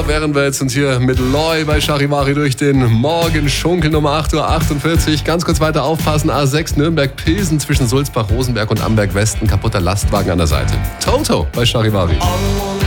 während wir jetzt uns hier mit Loy bei Charivari durch den Morgen schunkeln, Nummer 8:48 Uhr. Ganz kurz weiter aufpassen, A6 Nürnberg-Pilsen zwischen Sulzbach, Rosenberg und Amberg Westen, kaputter Lastwagen an der Seite. Toto bei Charivari.